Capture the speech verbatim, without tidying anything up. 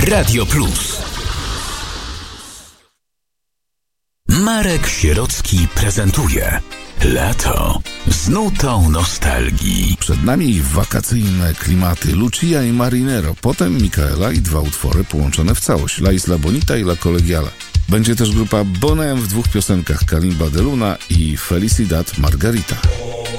Radio Plus. Marek Sierocki prezentuje Lato z nutą nostalgii. Przed nami wakacyjne klimaty Lucia i Marinero, potem Micaela i dwa utwory połączone w całość, La Isla Bonita i La Colegiala. Będzie też grupa Bonham w dwóch piosenkach, Kalimba de Luna i Felicidad Margarita.